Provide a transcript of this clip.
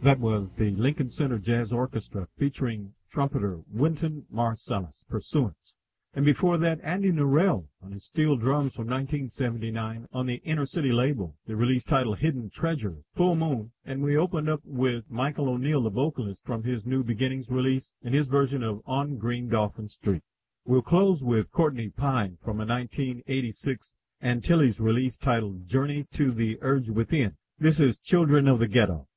That was the Lincoln Center Jazz Orchestra featuring trumpeter Wynton Marsalis, Pursuance. And before that, Andy Narell on his steel drums from 1979 on the Inner City label, the release titled Hidden Treasure, Full Moon. And we opened up with Michael O'Neill, the vocalist, from his New Beginnings release and his version of On Green Dolphin Street. We'll close with Courtney Pine from a 1986 Antilles release titled Journey to the Urge Within. This is Children of the Ghetto.